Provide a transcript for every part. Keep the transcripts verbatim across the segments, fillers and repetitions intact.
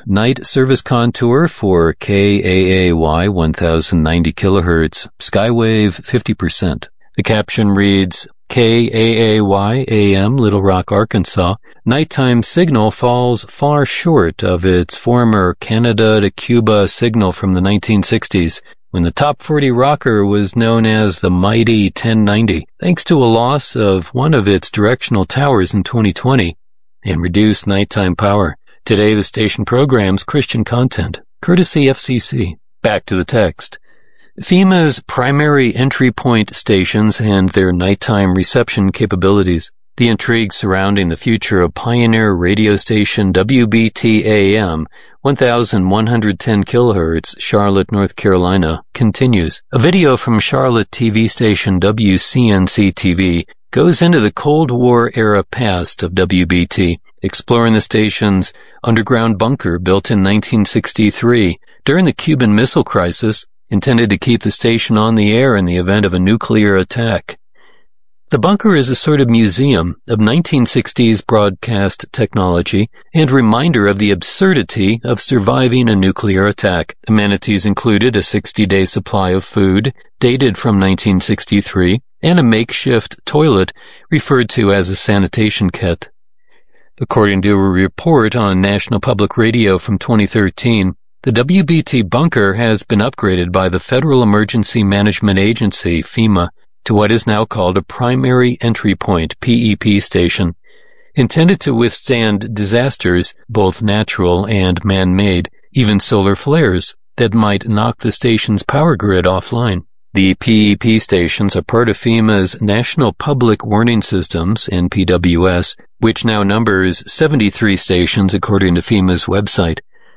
night service contour for K A A Y one thousand ninety kilohertz, skywave fifty percent. The caption reads, K A A Y A M, Little Rock, Arkansas. Nighttime signal falls far short of its former Canada to Cuba signal from the nineteen sixties, when the top forty rocker was known as the mighty ten ninety, thanks to a loss of one of its directional towers in twenty twenty and reduced nighttime power. Today the station programs Christian content, courtesy F C C. Back to the text. FEMA's primary entry point stations and their nighttime reception capabilities. The intrigue surrounding the future of pioneer radio station W B T A M, one thousand one hundred ten kilohertz, Charlotte, North Carolina, continues. A video from Charlotte T V station W C N C T V goes into the Cold War era past of W B T, exploring the station's underground bunker built in nineteen sixty-three during the Cuban Missile Crisis, intended to keep the station on the air in the event of a nuclear attack. The bunker is a sort of museum of nineteen sixties broadcast technology and reminder of the absurdity of surviving a nuclear attack. Amenities included a sixty-day supply of food, dated from nineteen sixty-three, and a makeshift toilet referred to as a sanitation kit. According to a report on National Public Radio from twenty thirteen, the W B T bunker has been upgraded by the Federal Emergency Management Agency, FEMA, to what is now called a Primary Entry Point, P E P station, intended to withstand disasters, both natural and man-made, even solar flares, that might knock the station's power grid offline. The P E P stations are part of FEMA's National Public Warning Systems, N P W S, which now numbers seventy-three stations according to FEMA's website.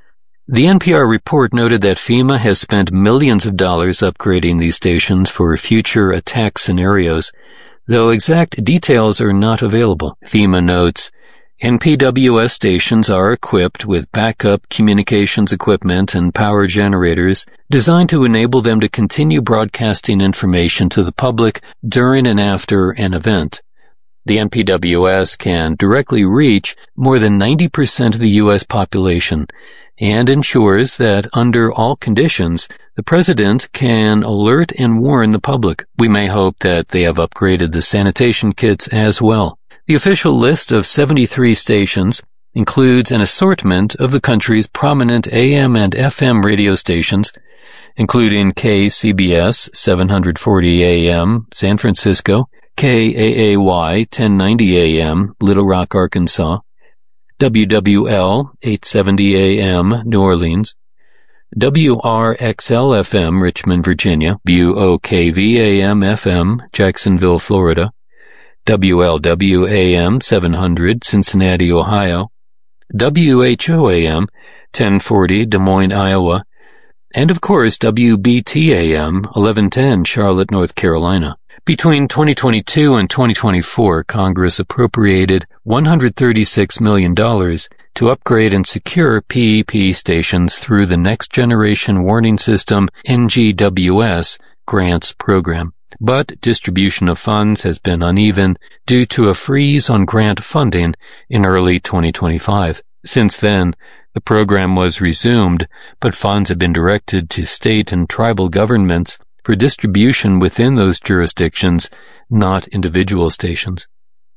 The N P R report noted that FEMA has spent millions of dollars upgrading these stations for future attack scenarios, though exact details are not available. FEMA notes, N P W S stations are equipped with backup communications equipment and power generators designed to enable them to continue broadcasting information to the public during and after an event. The N P W S can directly reach more than ninety percent of the U S population, and ensures that under all conditions, the President can alert and warn the public. We may hope that they have upgraded the sanitation kits as well. The official list of seventy-three stations includes an assortment of the country's prominent A M and F M radio stations, including K C B S seven forty A M, San Francisco, K A A Y ten ninety A M, Little Rock, Arkansas, W W L eight seventy A M, New Orleans, W R X L F M, Richmond, Virginia, W O K V A M F M, Jacksonville, Florida, W L W A M seven hundred, Cincinnati, Ohio, W H O A M ten forty, Des Moines, Iowa, and of course W B T A M eleven ten, Charlotte, North Carolina. Between twenty twenty-two and twenty twenty-four, Congress appropriated one hundred thirty-six million dollars to upgrade and secure P E P stations through the Next Generation Warning System N G W S grants program. But distribution of funds has been uneven due to a freeze on grant funding in early twenty twenty-five. Since then, the program was resumed, but funds have been directed to state and tribal governments for distribution within those jurisdictions, not individual stations.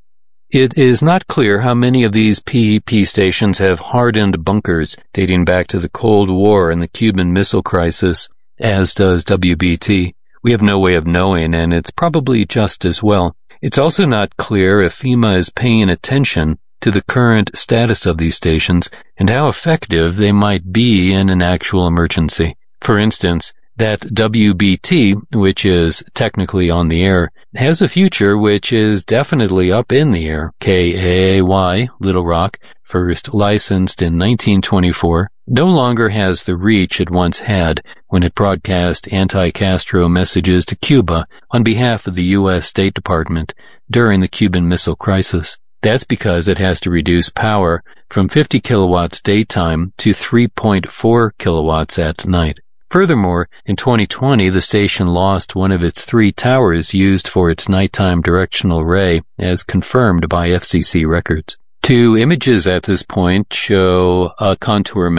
It is not clear how many of these P E P stations have hardened bunkers dating back to the Cold War and the Cuban Missile Crisis, as does W B T. We have no way of knowing, and it's probably just as well. It's also not clear if FEMA is paying attention to the current status of these stations and how effective they might be in an actual emergency. For instance, that W B T, which is technically on the air, has a future which is definitely up in the air. K A A Y, Little Rock, first licensed in nineteen twenty-four, no longer has the reach it once had when it broadcast anti-Castro messages to Cuba on behalf of the U S State Department during the Cuban Missile Crisis. That's because it has to reduce power from fifty kilowatts daytime to three point four kilowatts at night. Furthermore, in twenty twenty, the station lost one of its three towers used for its nighttime directional ray, as confirmed by F C C records. Two images at this point show a contour